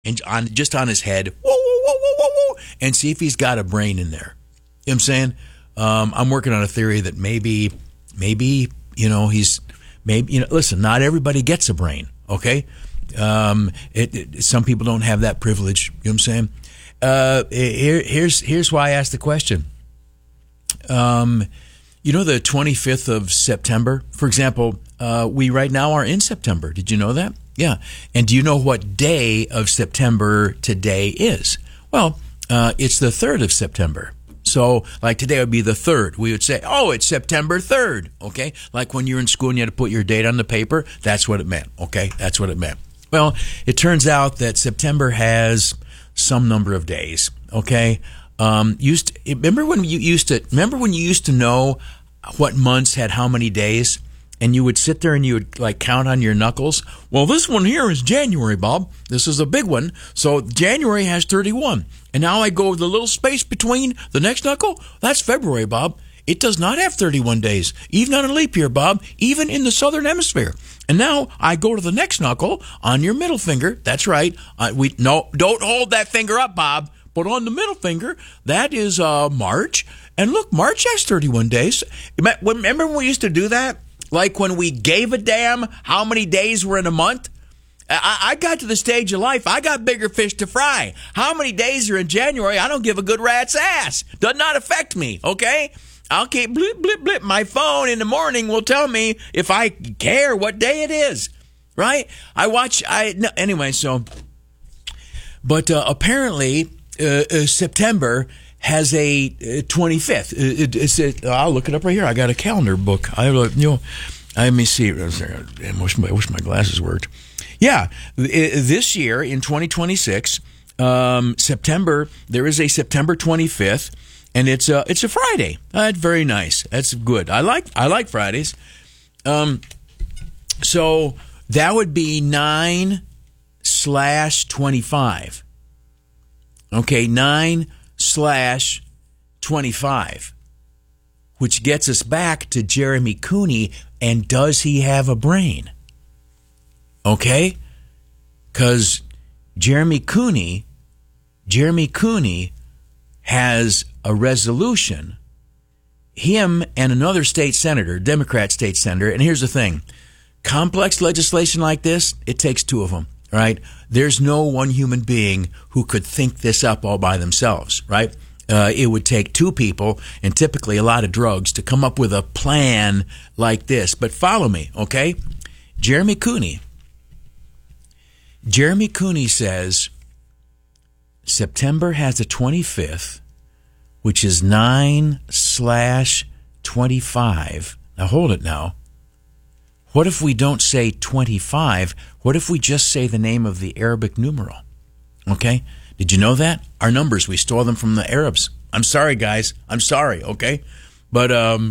and on his head, whoa, whoa, whoa, whoa, whoa, whoa, and see if he's got a brain in there. You know what I'm saying? I'm working on a theory that maybe, listen, not everybody gets a brain, okay? Some people don't have that privilege, you know what I'm saying? Here's why I asked the question. The 25th of September, for example, we right now are in September. Did you know that? Yeah. And do you know what day of September today is? Well, it's the 3rd of September. So, like today would be the 3rd. We would say, oh, it's September 3rd, okay? Like when you were in school and you had to put your date on the paper, that's what it meant, okay? That's what it meant. Well, it turns out that September has some number of days, okay? Remember when you used to know what months had how many days? And you would sit there and you would like count on your knuckles. Well, this one here is January, Bob. This is a big one. So January has 31. And now I go the little space between the next knuckle. That's February, Bob. It does not have 31 days, even on a leap year, Bob, even in the southern hemisphere. And now I go to the next knuckle on your middle finger. That's right. Don't hold that finger up, Bob. But on the middle finger, that is March. And look, March has 31 days. Remember when we used to do that? Like when we gave a damn how many days were in a month? I got to the stage of life, I got bigger fish to fry. How many days are in January? I don't give a good rat's ass. Does not affect me, okay? I'll keep blip, blip, blip. My phone in the morning will tell me if I care what day it is, right? Apparently September has a 25th. I'll look it up right here. I got a calendar book. Let me see. I wish my glasses worked. Yeah, this year in 2026, September, there is a September 25th, and it's a Friday. That's very nice. That's good. I like Fridays. So that would be 9/25. Okay, 9/25, which gets us back to Jeremy Cooney, and does he have a brain? Okay? Because Jeremy Cooney has a resolution, him and another state senator, Democrat state senator, and here's the thing, complex legislation like this, it takes two of them. Right? There's no one human being who could think this up all by themselves, right? It would take two people and typically a lot of drugs to come up with a plan like this. But follow me, okay? Jeremy Cooney says September has a 25th, which is 9/25. Now hold it now. What if we don't say 25? What if we just say the name of the Arabic numeral? Okay? Did you know that? Our numbers, we stole them from the Arabs. I'm sorry, guys. I'm sorry, okay? But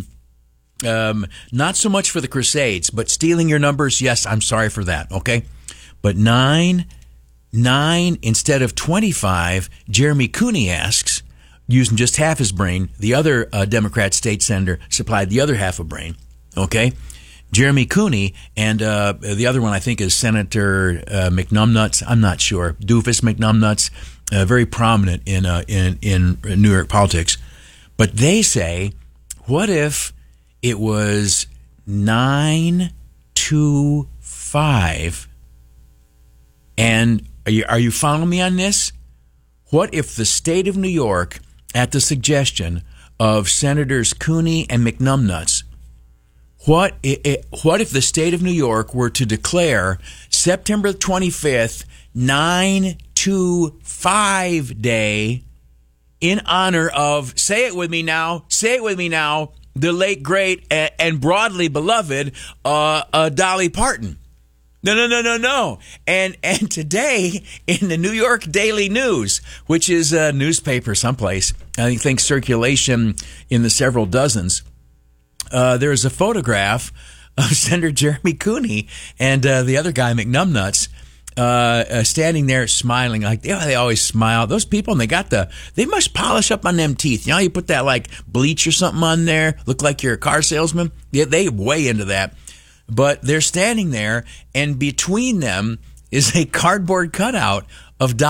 not so much for the Crusades, but stealing your numbers, yes, I'm sorry for that, okay? But 9 instead of 25, Jeremy Cooney asks, using just half his brain, the other Democrat state senator supplied the other half a brain, okay? Jeremy Cooney, and the other one I think is Senator McNumbnuts. I'm not sure. Doofus McNumbnuts, very prominent in New York politics. But they say, what if it was 9/25? And are you following me on this? What if the state of New York, at the suggestion of Senators Cooney and McNumbnuts, what if the state of New York were to declare September 25th 9/25 day in honor of, say it with me now, the late, great, and broadly beloved Dolly Parton? No. And today in the New York Daily News, which is a newspaper someplace, I think circulation in the several dozens, there's a photograph of Senator Jeremy Cooney and the other guy, McNumbnuts, standing there smiling. Like, they always smile. Those people, and they must polish up on them teeth. You know, you put that like bleach or something on there, look like you're a car salesman. Yeah, they way into that. But they're standing there, and between them is a cardboard cutout of dollars